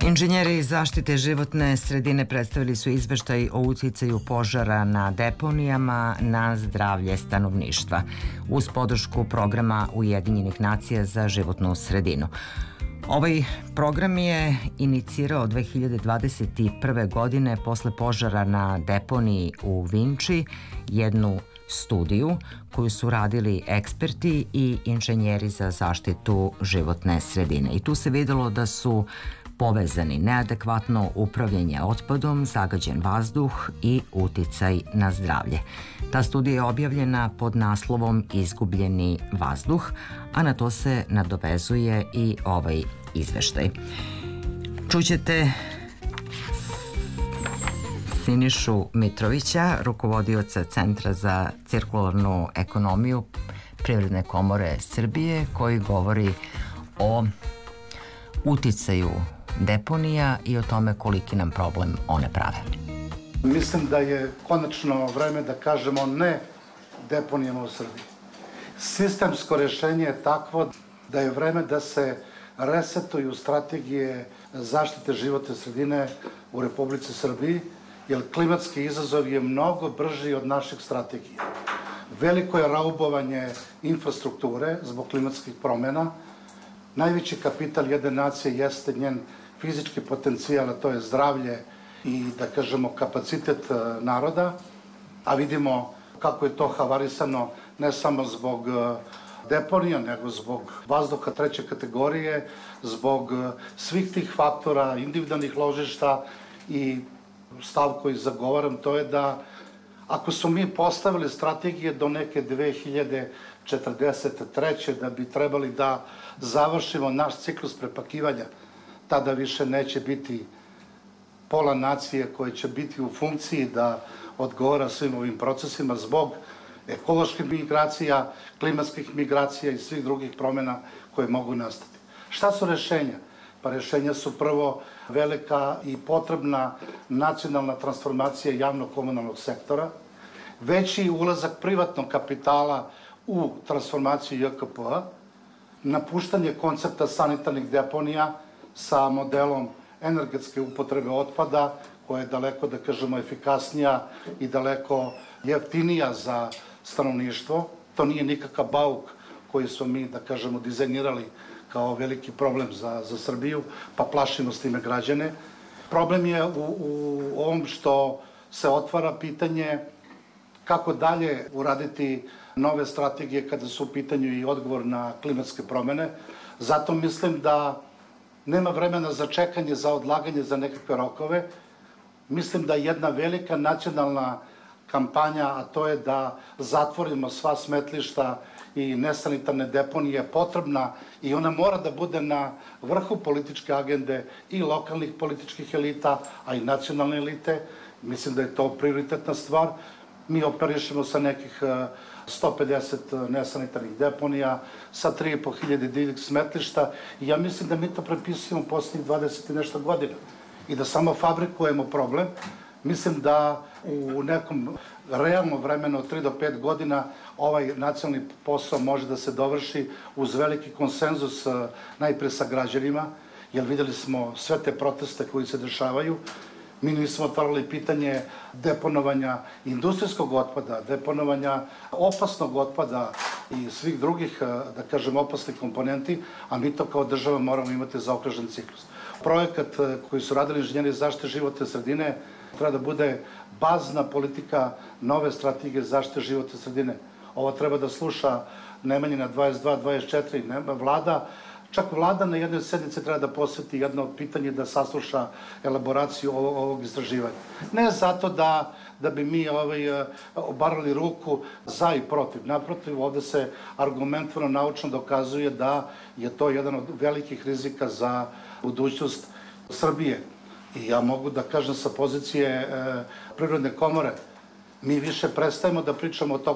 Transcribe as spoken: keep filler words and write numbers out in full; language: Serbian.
Inženjeri zaštite životne sredine predstavili su izveštaj o uticaju požara na deponijama na zdravlje stanovništva uz podršku programa Ujedinjenih nacija za životnu sredinu. Ovaj program je inicirao dve hiljade dvadeset prve. godine posle požara na deponiji u Vinči, jednu studiju koju su radili eksperti i inženjeri za zaštitu životne sredine. I tu se videlo da su povezani neadekvatno upravljanje otpadom, zagađen vazduh i uticaj na zdravlje. Ta studija je objavljena pod naslovom Izgubljeni vazduh, a na to se nadovezuje i ovaj izveštaj. Čućete Sinišu Mitrovića, rukovodioca Centra za cirkularnu ekonomiju Privredne komore Srbije, koji govori o uticaju deponija i o tome koliki nam problem one prave. Mislim da je konačno vreme da kažemo ne deponijama u Srbiji. Sistemsko rešenje je takvo da je vreme da se resetuju strategije zaštite životne sredine u Republici Srbiji, jer klimatski izazov je mnogo brži od naših strategija. Veliko je raubovanje infrastrukture zbog klimatskih promjena. Najveći kapital jedne nacije jeste njen fizički potencijal, a to je zdravlje i, da kažemo, kapacitet naroda, a vidimo kako je to havarisano ne samo zbog deponija, nego zbog vazduha treće kategorije, zbog svih tih faktora, individualnih ložišta. I stav koji zagovaram, to je da ako su mi postavili strategije do neke dve hiljade četrdeset treće. da bi trebali da završimo naš ciklus prepakivanja, tada više neće biti pola nacije koje će biti u funkciji da odgovara svim ovim procesima zbog ekoloških migracija, klimatskih migracija i svih drugih promjena koje mogu nastati. Šta su rešenja? Pa rešenja su prvo velika i potrebna nacionalna transformacija javno-komunalnog sektora, veći ulazak privatnog kapitala u transformaciju J K P-a, napuštanje koncepta sanitarnih deponija sa modelom energetske upotrebe otpada, koja je daleko, da kažemo, efikasnija i daleko jeftinija za stanovništvo. To nije nikakav bauk koji smo mi, da kažemo, dizajnirali kao veliki problem za, za Srbiju, pa plašimo s time građane. Problem je u, u ovom što se otvara pitanje kako dalje uraditi nove strategije kada su u pitanju i odgovor na klimatske promjene. Zato mislim da nema vremena za čekanje, za odlaganje, za nekakve rokove. Mislim da jedna velika nacionalna kampanja, a to je da zatvorimo sva smetlišta i nesanitarne deponije, potrebna i ona mora da bude na vrhu političke agende i lokalnih političkih elita, a i nacionalne elite. Mislim da je to prioritetna stvar. Mi operišemo sa nekih sto pedeset nesanitarnih deponija, sa tri i po hiljade divljih smetlišta i ja mislim da mi to prepisujemo posljednjih dvadeset i nešto godina i da samo fabrikujemo problem. Mislim da u nekom realnom vremenu od tri do pet godina ovaj nacionalni posao može da se dovrši uz veliki konsenzus najpre sa građanima, jer videli smo sve te proteste koji se dešavaju. Mi nismo otvarali pitanje deponovanja industrijskog otpada, deponovanja opasnog otpada i svih drugih, da kažem, opasnih komponenti, a mi to kao država moramo imati zaokružen ciklus. Projekat koji su radili inženjeri zaštite životne sredine treba da bude bazna politika nove strategije zaštite životne sredine. Ovo treba da sluša Nemanjina dvadeset dva dvadeset četiri, vlada. Čak vlada na jednoj sednici treba da posveti jedno pitanje da sasluša elaboraciju ovog, ovog istraživanja. Ne zato da, da bi mi ovaj, obarali ruku za i protiv. Naprotiv, ovde se argumentovano naučno dokazuje da je to jedan od velikih rizika za budućnost Srbije. I ja mogu da kažem sa pozicije e, Privredne komore, mi više prestajemo da pričamo o